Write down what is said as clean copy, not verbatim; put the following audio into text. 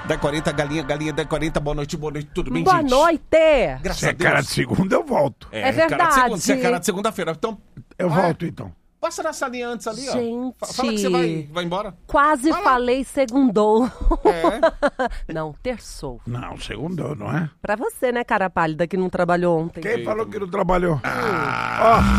10h40, galinha 10h40, boa noite, tudo bem, Boa gente? noite! Graças Se a é Deus. cara de segunda, eu volto. É verdade. Se é cara de segunda-feira, então... Eu volto, então. Passa na salinha antes ali, Gente. ó. Fala que você vai embora. Quase falei segundou. É. Não, terçou. Não, segunda não é? Pra você, né, cara pálida, que não trabalhou ontem. Quem falou que não trabalhou? Ó.